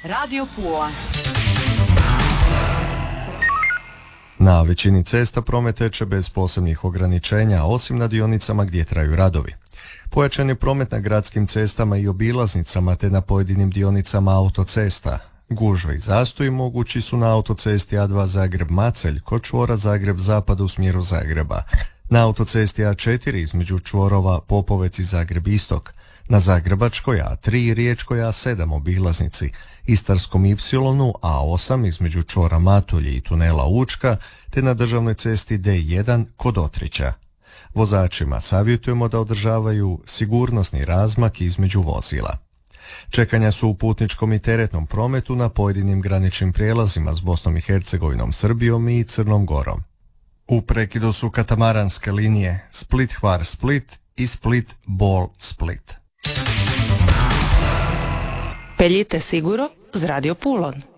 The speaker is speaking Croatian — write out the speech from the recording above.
Radio Pula. Na većini cesta promet teče bez posebnih ograničenja, osim na dionicama gdje traju radovi. Pojačan je promet na gradskim cestama i obilaznicama te na pojedinim dionicama autocesta. Gužve i zastoji mogući su na autocesti A2 Zagreb-Macelj kod čvora Zagreb-Zapad u smjeru Zagreba, na autocesti A4 između čvorova Popovec i Zagreb-Istok, na Zagrebačkoj A3 i Riječkoj A7 obilaznici, Istarskom Y A8 između čvora Matulji i tunela Učka, te na državnoj cesti D1 kod Otrića. Vozačima savjetujemo da održavaju sigurnosni razmak između vozila. Čekanja su u putničkom i teretnom prometu na pojedinim graničnim prijelazima s Bosnom i Hercegovinom, Srbijom i Crnom Gorom. U prekidu su katamaranske linije Split-Hvar-Split i Split-Bol-Split. Peljite siguro z Radio Pulon.